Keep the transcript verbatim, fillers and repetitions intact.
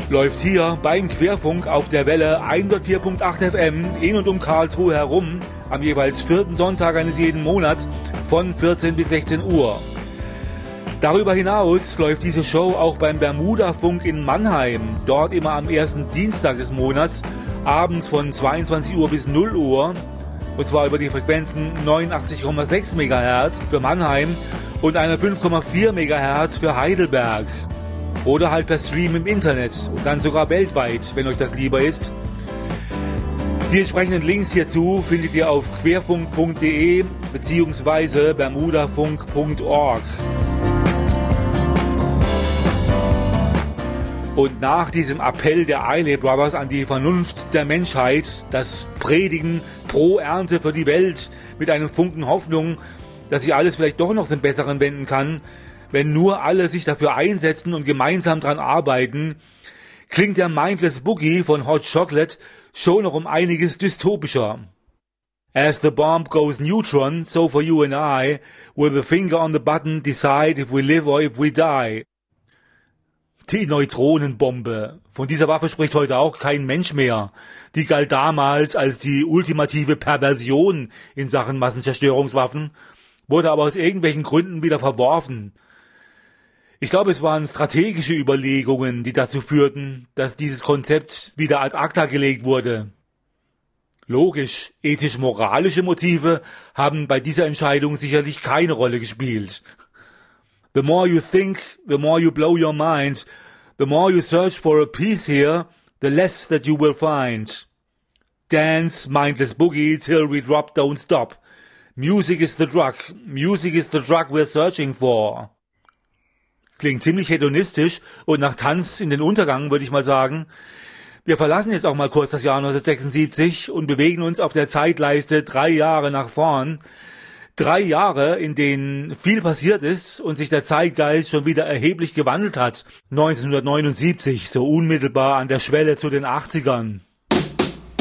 läuft hier beim Querfunk auf der Welle hundertvier Komma acht F M in und um Karlsruhe herum am jeweils vierten Sonntag eines jeden Monats von vierzehn bis sechzehn Uhr. Darüber hinaus läuft diese Show auch beim Bermuda-Funk in Mannheim, dort immer am ersten Dienstag des Monats, abends von zweiundzwanzig Uhr bis null Uhr, und zwar über die Frequenzen neunundachtzig Komma sechs Megahertz für Mannheim und eine fünf Komma vier Megahertz für Heidelberg. Oder halt per Stream im Internet und dann sogar weltweit, wenn euch das lieber ist. Die entsprechenden Links hierzu findet ihr auf querfunk punkt de bzw. bermudafunk punkt org. Und nach diesem Appell der Eiley Brothers an die Vernunft der Menschheit, das Predigen pro Ernte für die Welt mit einem Funken Hoffnung, dass sich alles vielleicht doch noch zum Besseren wenden kann, wenn nur alle sich dafür einsetzen und gemeinsam dran arbeiten, klingt der Mindless Boogie von Hot Chocolate schon noch um einiges dystopischer. As the bomb goes neutron, so for you and I, with the finger on the button decide if we live or if we die. Die Neutronenbombe. Von dieser Waffe spricht heute auch kein Mensch mehr. Die galt damals als die ultimative Perversion in Sachen Massenzerstörungswaffen, wurde aber aus irgendwelchen Gründen wieder verworfen. Ich glaube, es waren strategische Überlegungen, die dazu führten, dass dieses Konzept wieder ad acta gelegt wurde. Logisch, ethisch-moralische Motive haben bei dieser Entscheidung sicherlich keine Rolle gespielt. The more you think, the more you blow your mind. The more you search for a peace here, the less that you will find. Dance, mindless boogie, till we drop, don't stop. Music is the drug. Music is the drug we're searching for. Klingt ziemlich hedonistisch und nach Tanz in den Untergang, würde ich mal sagen. Wir verlassen jetzt auch mal kurz das Jahr neunzehnhundertsechsundsiebzig und bewegen uns auf der Zeitleiste drei Jahre nach vorn. Drei Jahre, in denen viel passiert ist und sich der Zeitgeist schon wieder erheblich gewandelt hat. neunzehnhundertneunundsiebzig, so unmittelbar an der Schwelle zu den achtzigern.